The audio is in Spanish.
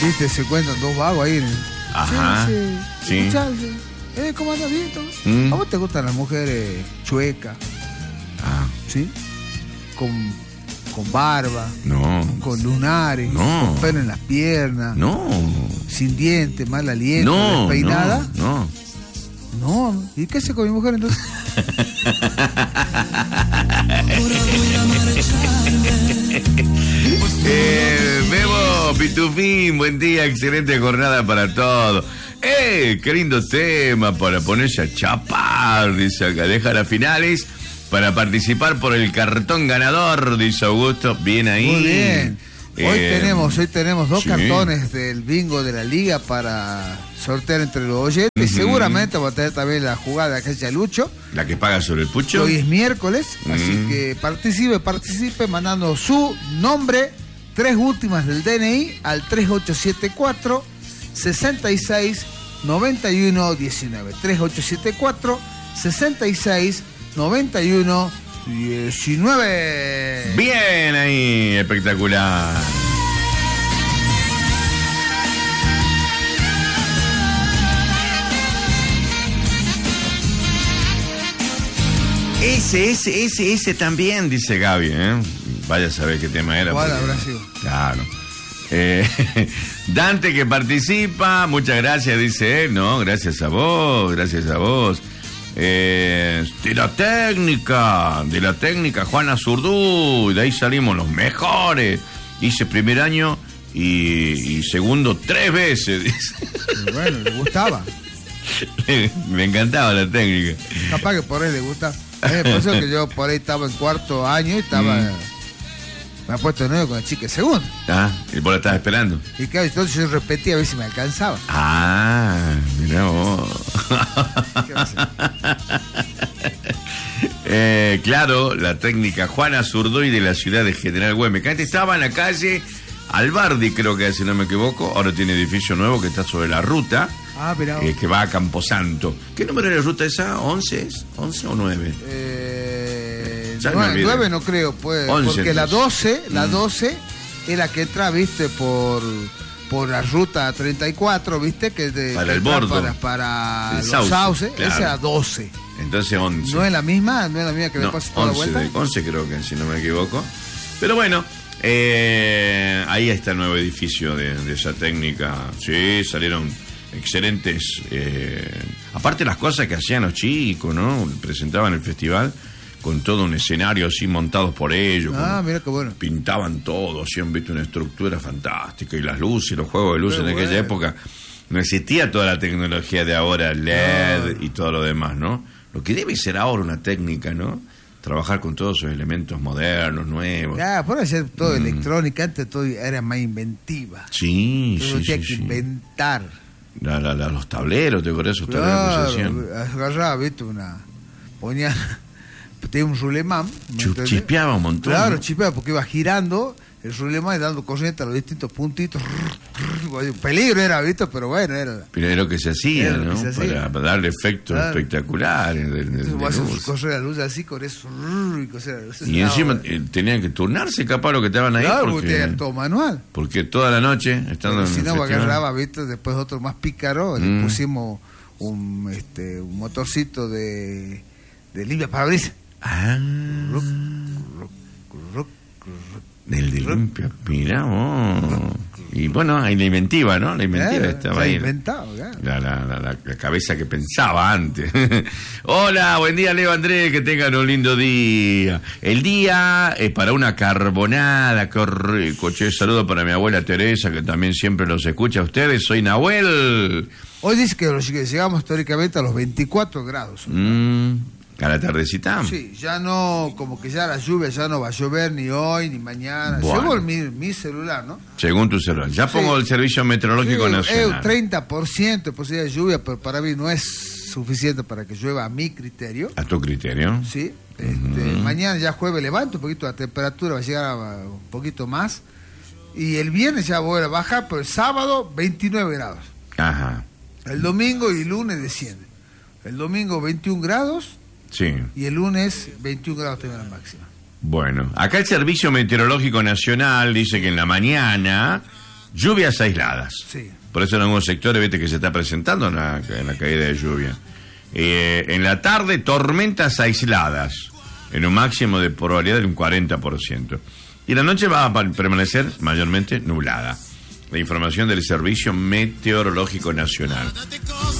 viste, se encuentran dos vagos ahí. Ajá. Sí. ¿Cómo andas, bien? ¿A vos te gustan las mujeres chuecas? Ah. ¿Sí? Con barba. No. Con lunares. No. Con pelo en las piernas. No. Sin dientes, mal aliento, No. despeinada. No. No. ¿Y qué hace con mi mujer entonces? Bebo Pitufín, buen día, excelente jornada para todos. Qué lindo tema para ponerse a chapar, dice acá. Deja las finales para participar por el cartón ganador, dice Augusto. Bien ahí. Muy bien. Hoy tenemos dos cartones del bingo de la liga para sortear entre los oyentes. Seguramente va a tener también la jugada de aquella Lucho. La que paga sobre el pucho. Hoy es miércoles, así que participe mandando su nombre, 3 últimas del DNI al 3874 66 91 19. 3874 66 91 19. Bien ahí, espectacular. Ese también, dice Gaby, ¿eh? Vaya a saber qué tema era. ¿Cuál habrá sido? Claro. Dante que participa, muchas gracias, dice él. No, gracias a vos. De la técnica, Juana Zurduy, de ahí salimos los mejores. Hice primer año y segundo 3 veces, dice. Bueno, le gustaba. Me encantaba la técnica. Capaz que por ahí le gustaba. Por eso que yo por ahí estaba en 4º año y estaba... Me ha puesto de nuevo con la chica de segundo. Y vos la estabas esperando. Y claro, entonces yo repetía a ver si me alcanzaba. Mirá vos. ¿Qué va a hacer? Claro, la técnica Juana Zurduy de la ciudad de General Güemes. Que antes estaba en la calle Albardi, creo que si no me equivoco. Ahora tiene edificio nuevo que está sobre la ruta. Mirá. Que va a Camposanto. ¿Qué número es la ruta esa? ¿11 es? ¿11 o 9? 9 no creo, pues. 11, porque entonces. la 12 es la que entra, viste, por la ruta 34, viste, que para el bordo. Para el los sauces, claro. Esa es la 12. Entonces 11. ¿No es la misma que me pasa toda la vuelta? 11 creo que, si no me equivoco. Pero bueno, ahí está el nuevo edificio de esa técnica. Sí, salieron excelentes. Aparte las cosas que hacían los chicos, ¿no? Presentaban el festival con todo un escenario así montados por ellos. Mira qué bueno. Pintaban todo, hacían, viste, una estructura fantástica. Y las luces, los juegos de luces en aquella época. No existía toda la tecnología de ahora, LED y todo lo demás, ¿no? Lo que debe ser ahora una técnica, ¿no? Trabajar con todos esos elementos modernos, nuevos. Por hacer todo electrónica, antes todo era más inventiva. Sí, todo tenía que inventar. Los tableros, ¿te acuerdas? Esos tableros que se hacían. Agarraba, viste, tenía un rulemán. Chispeaba un montón. Claro, ¿no? chispeaba porque iba girando el rulemán y dando corriente a los distintos puntitos. Peligro era, ¿viste? Pero bueno, era. Pero era lo que se hacía, ¿no? Para darle efectos espectaculares. Correr la luz así, con eso. Y encima tenían que turnarse, capaz, lo que estaban ahí. Claro, porque era todo manual. Porque toda la noche, estando si en el no, festival, agarraba, ¿viste? Después otro más pícaro, le pusimos un motorcito de limpia parabrisas. Del de limpia, mirá vos. Y bueno, hay la inventiva, ¿no? La inventiva estaba ahí. Inventado, claro. La cabeza que pensaba antes. Hola, buen día, Leo, Andrés, que tengan un lindo día. El día es para una carbonada, qué rico. Che, saludo para mi abuela Teresa, que también siempre los escucha a ustedes. Soy Nahuel. Hoy dice que llegamos históricamente a los 24 grados. ¿A la tardecita? Sí, ya no, como que ya la lluvia ya no va a llover ni hoy ni mañana. Bueno. Según mi celular, ¿no? Según tu celular. Ya pongo el Servicio Meteorológico Nacional. 30% de posibilidad de lluvia, pero para mí no es suficiente para que llueva a mi criterio. ¿A tu criterio? Sí. Mañana ya jueves levanta un poquito la temperatura, va a llegar a un poquito más. Y el viernes ya voy a bajar, pero el sábado 29 grados. Ajá. El domingo y el lunes desciende. El domingo 21 grados. Sí. Y el lunes 21 grados la máxima. Bueno, acá el Servicio Meteorológico Nacional dice que en la mañana lluvias aisladas. Sí. Por eso en algunos sectores, viste que se está presentando en la caída de lluvia. En la tarde, tormentas aisladas, en un máximo de probabilidad de un 40%. Y la noche va a permanecer mayormente nublada. La información del Servicio Meteorológico Nacional.